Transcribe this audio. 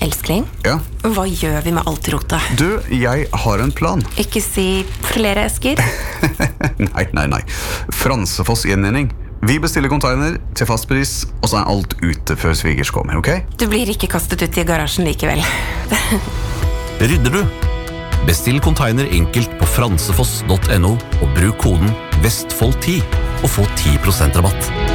Elskling, Ja, hva gjør vi med alt rotet? du, jeg har en plan. Ikke si flere esker. Nei. Fransefoss gjenvinning. Vi bestiller container til fast pris, og så alt ute før svigers kommer, ok? Du blir ikke kastet ut i garasjen likevel. Rydder du? Bestill container enkelt på fransefoss.no og bruk koden VESTFOLD10 og få 10% rabatt.